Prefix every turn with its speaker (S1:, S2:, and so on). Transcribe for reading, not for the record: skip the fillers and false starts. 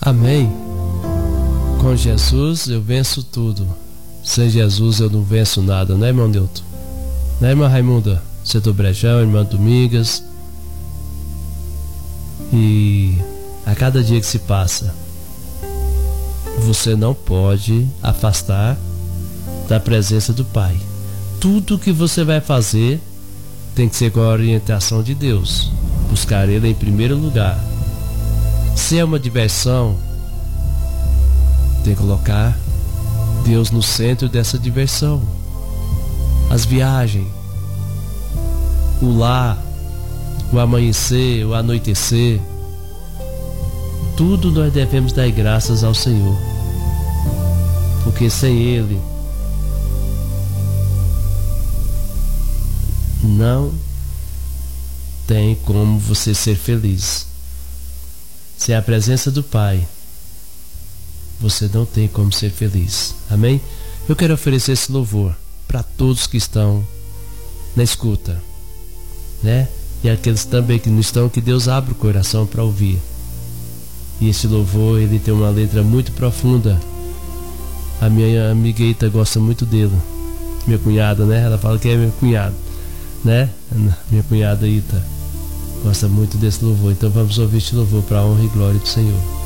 S1: Amém. Com Jesus eu venço tudo. Sem Jesus eu não venço nada, né, irmão Nilton? Né, irmã Raimunda? Você do Brejão, irmã Domingas. E a cada dia que se passa, você não pode afastar da presença do Pai. Tudo que você vai fazer tem que ser com a orientação de Deus. Buscar Ele em primeiro lugar. Se é uma diversão, tem que colocar Deus no centro dessa diversão. As viagens, o lar, o amanhecer, o anoitecer, tudo nós devemos dar graças ao Senhor, porque sem Ele não tem como você ser feliz. Sem a presença do Pai, você não tem como ser feliz. Amém? Eu quero oferecer esse louvor para todos que estão na escuta, né? E aqueles também que não estão, que Deus abra o coração para ouvir. E esse louvor, ele tem uma letra muito profunda. A minha amiga Ita gosta muito dele. Minha cunhada, né? Ela fala que é meu cunhado, né? Minha cunhada Ita gosta muito desse louvor. Então vamos ouvir este louvor para a honra e glória do Senhor.